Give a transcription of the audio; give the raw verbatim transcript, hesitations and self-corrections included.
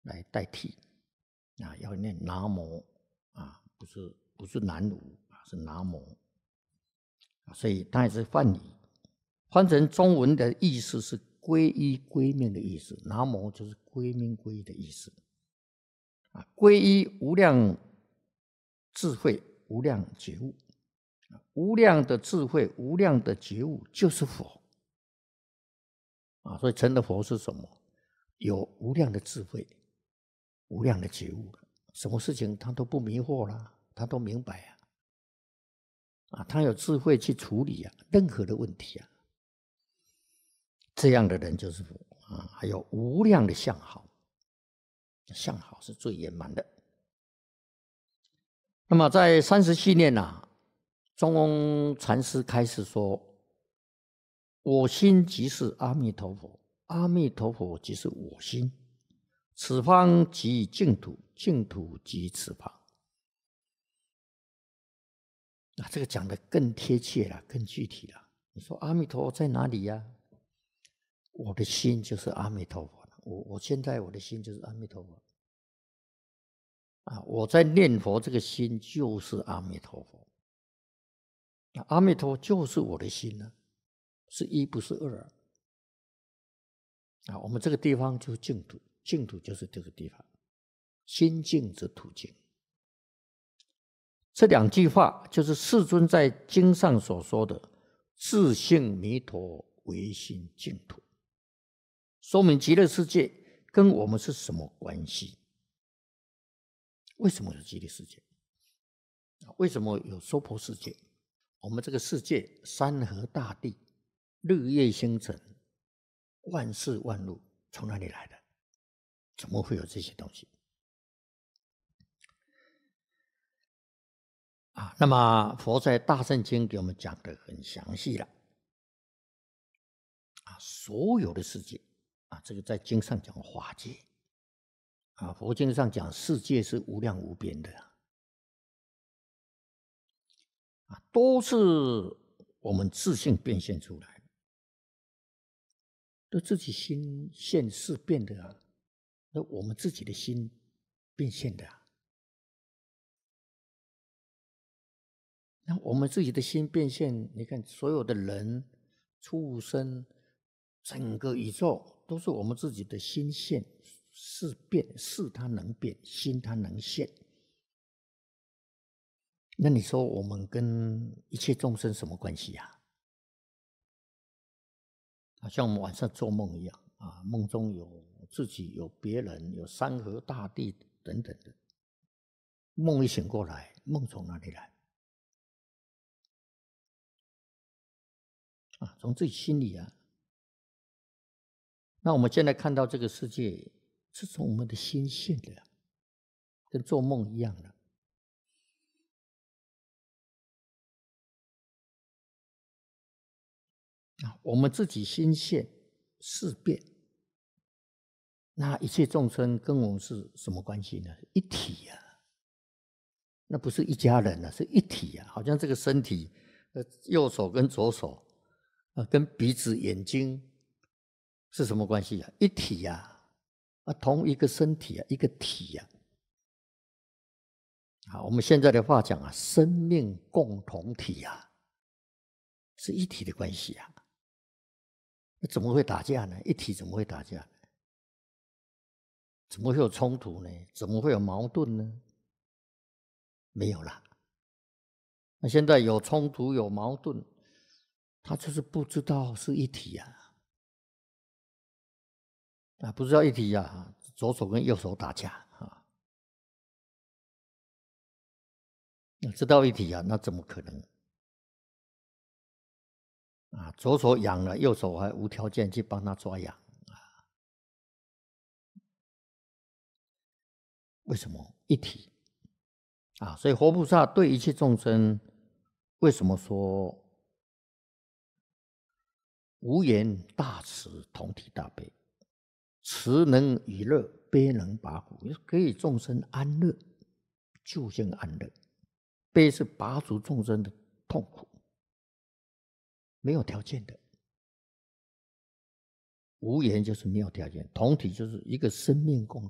来代替啊，要念南无啊，不是不是南无啊，是南无，所以它也是梵语，换成中文的意思是皈依归命的意思，南无就是归命归依的意思啊，皈依无量智慧，无量觉悟，无量的智慧，无量的觉悟就是佛啊，所以成的佛是什么？有无量的智慧，无量的觉悟，什么事情他都不迷惑了，他都明白啊，啊，他有智慧去处理啊任何的问题啊，这样的人就是佛啊。还有无量的相好，相好是最圆满的。那么在三十七念啊，中翁禅师开始说：“我心即是阿弥陀佛，阿弥陀佛即是我心，此方即净土，净土即此方。”啊，这个讲得更贴切了，更具体了。你说阿弥陀佛在哪里呀、啊？我的心就是阿弥陀佛了。我我现在我的心就是阿弥陀佛。啊，我在念佛，这个心就是阿弥陀佛。阿弥陀佛就是我的心呢、啊，是一不是二。啊，我们这个地方就是净土，净土就是这个地方，心净则土净。这两句话就是世尊在经上所说的自性弥陀唯心净土，说明极乐世界跟我们是什么关系？为什么有极乐世界？为什么有娑婆世界？我们这个世界山河大地，日月星辰，万事万物从哪里来的？怎么会有这些东西？啊，那么佛在大乘经给我们讲得很详细了。啊，所有的世界啊，这个在经上讲法界啊，佛经上讲世界是无量无边的啊，都是我们自性变现出来的，都自己心现事变的啊，那我们自己的心变现的啊。那我们自己的心变现，你看所有的人、畜生，整个宇宙都是我们自己的心现，事变，事它能变，心它能现。那你说我们跟一切众生什么关系呀、啊？像我们晚上做梦一样啊，梦中有自己、有别人、有山河大地等等的。梦一醒过来，梦从哪里来？啊，从自己心里啊。那我们现在看到这个世界，是从我们的心现的，跟做梦一样的。啊，我们自己心现事变，那一切众生跟我们是什么关系呢？一体呀、啊，那不是一家人啊，是一体呀、啊。好像这个身体，呃，右手跟左手，啊，跟鼻子、眼睛是什么关系啊？一体呀、啊，啊，同一个身体啊，一个体呀、啊。好，我们现在的话讲啊，生命共同体呀、啊，是一体的关系啊。那怎么会打架呢？一体怎么会打架呢？怎么会有冲突呢？怎么会有矛盾呢？没有啦。那现在有冲突有矛盾，他就是不知道是一体啊，啊，不知道一体啊，左手跟右手打架啊，那知道一体啊，那怎么可能？啊，左手痒了，右手还无条件去帮他抓痒啊？为什么一体？啊，所以活菩萨对一切众生，为什么说无言大慈，同体大悲，慈能以乐，悲能拔苦，给予众生安乐，究竟安乐；悲是拔除众生的痛苦，没有条件的。无言就是没有条件，同体就是一个生命共